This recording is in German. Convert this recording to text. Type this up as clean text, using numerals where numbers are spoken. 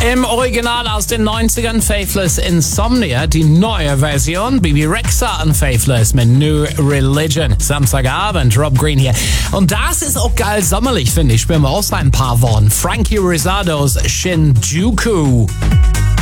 Im Original aus den 90ern Faithless Insomnia, die neue Version, Bebe Rexha und Faithless mit New Religion. Samstagabend, Rob Green hier. Und das ist auch geil sommerlich, finde ich. Spielen wir auch seit ein paar Wochen. Frankie Rizzados Shinjuku.